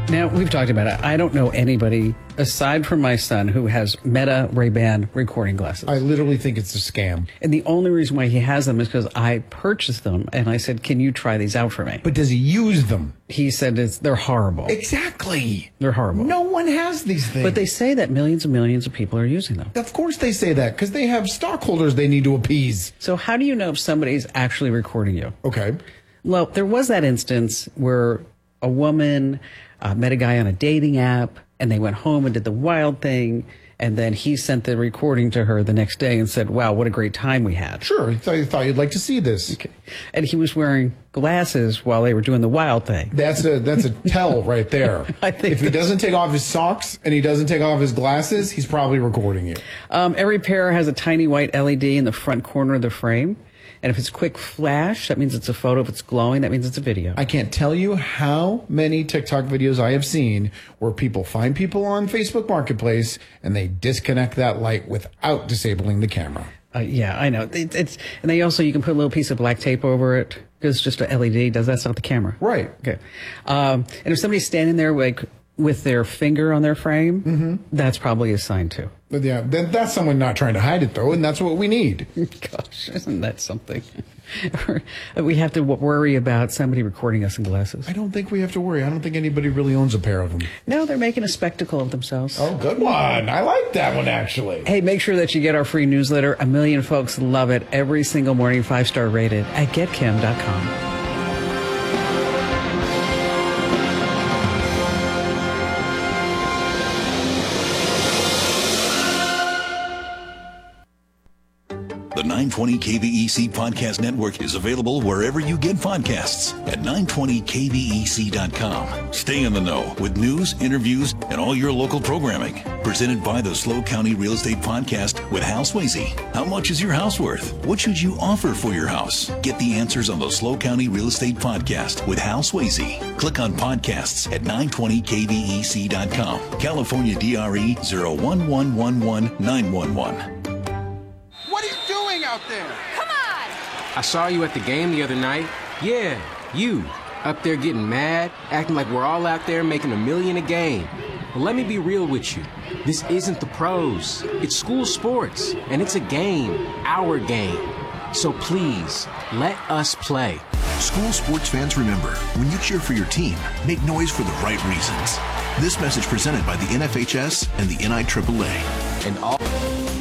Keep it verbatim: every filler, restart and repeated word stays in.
Now, we've talked about it. I don't know anybody, aside from my son, who has Meta Ray-Ban recording glasses. I literally think it's a scam. And the only reason why he has them is because I purchased them, and I said, can you try these out for me? But does he use them? He said it's, they're horrible. Exactly. They're horrible. No one has these things. But they say that millions and millions of people are using them. Of course they say that, because they have stockholders they need to appease. So how do you know if somebody's actually recording you? Okay. Well, there was that instance where a woman uh, met a guy on a dating app, and they went home and did the wild thing, and then he sent the recording to her the next day and said, wow, what a great time we had. Sure, I thought, I thought you'd like to see this. Okay. And he was wearing glasses while they were doing the wild thing. That's a that's a tell right there. I think if he doesn't take off his socks and he doesn't take off his glasses, he's probably recording you. Um, every pair has a tiny white L E D in the front corner of the frame. And if it's quick flash, that means it's a photo. If it's glowing, that means it's a video. I can't tell you how many TikTok videos I have seen where people find people on Facebook Marketplace and they disconnect that light without disabling the camera. Uh, yeah, I know. It, it's and they also, you can put a little piece of black tape over it because it's just a L E D. Does that's not the camera. Right. Okay. Um, and if somebody's standing there like with their finger on their frame, mm-hmm. that's probably a sign too. But yeah, then that's someone not trying to hide it though, and that's what we need. Gosh, isn't that something? We have to worry about somebody recording us in glasses. I don't think we have to worry. I don't think anybody really owns a pair of them. No, they're making a spectacle of themselves. Oh, good one. I like that one, actually. Hey, make sure that you get our free newsletter. A million folks love it every single morning, five-star rated at get kim dot com. The nine twenty K V E C Podcast Network is available wherever you get podcasts at nine twenty K V E C dot com. Stay in the know with news, interviews, and all your local programming. Presented by the SLO County Real Estate Podcast with Hal Swayze. How much is your house worth? What should you offer for your house? Get the answers on the SLO County Real Estate Podcast with Hal Swayze. Click on podcasts at nine twenty K V E C dot com. California D R E zero one one one one nine one one. Out there. Come on! I saw you at the game the other night. Yeah, you. Up there getting mad, acting like we're all out there making a million a game. Well, let me be real with you. This isn't the pros. It's school sports, and it's a game, our game. So please, let us play. School sports fans, remember, when you cheer for your team, make noise for the right reasons. This message presented by the N F H S and the N I A A A. And all...